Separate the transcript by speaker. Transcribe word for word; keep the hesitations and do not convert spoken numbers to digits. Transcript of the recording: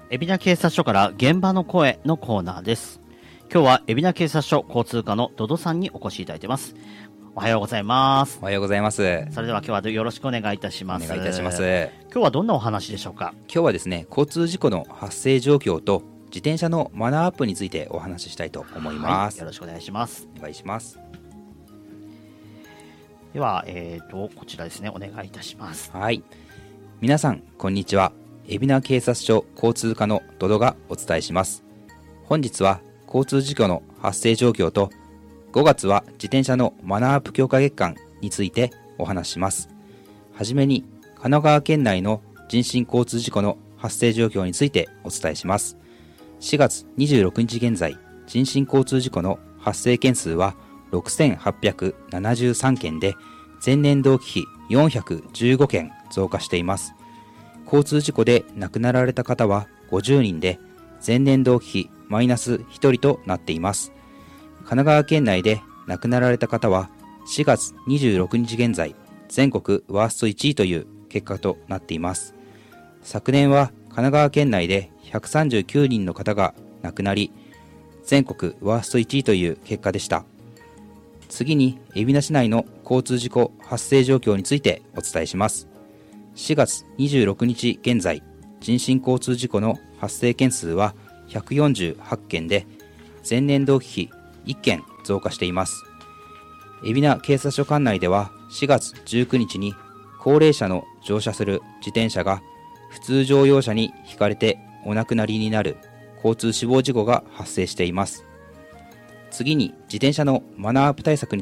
Speaker 1: 海老名警察署から現場の声のコーナーです。今日は海老名警察署交通課のドドさんにお越しいただいています。おはようございます。
Speaker 2: おはようございます。
Speaker 1: それでは今日はよろしくお願いいたします。
Speaker 2: お願いいたします。
Speaker 1: 今日はどんなお話でしょうか？
Speaker 2: 今日はですね、交通事故の発生状況と自転車のマナーアップについてお話ししたいと思います。はい、
Speaker 1: よろしくお願いします。
Speaker 2: お願いします。
Speaker 1: では、えーと、こちらですね、お願いいたします。
Speaker 2: はい。皆さん、こんにちは。海老名警察署交通課のドドがお伝えします。本日は交通事故の発生状況とごがつは自転車のマナーアップ強化月間についてお話しします。はじめに神奈川県内の人身交通事故の発生状況についてお伝えします。しがつにじゅうろくにち現在、人身交通事故の発生件数はろくせんはっぴゃくななじゅうさんけんで、前年同期比よんひゃくじゅうごけん増加しています。交通事故で亡くなられた方はごじゅうにんで、前年同期比マイナスひとりとなっています。神奈川県内で亡くなられた方はしがつにじゅうろくにち現在、全国ワーストいちいという結果となっています。昨年は神奈川県内でひゃくさんじゅうきゅうにんの方が亡くなり、全国ワーストいちいという結果でした。次に、海老名市内の交通事故発生状況についてお伝えします。しがつにじゅうろくにち現在、人身交通事故の発生件数はひゃくよんじゅうはっけんで、前年同期比いっけん増加しています。海老名警察署管内ではしがつじゅうくにちに高齢者の乗車する自転車が普通乗用車にひかれてお亡くなりになる交通死亡事故が発生しています。次に自転車のマナーアップ対策に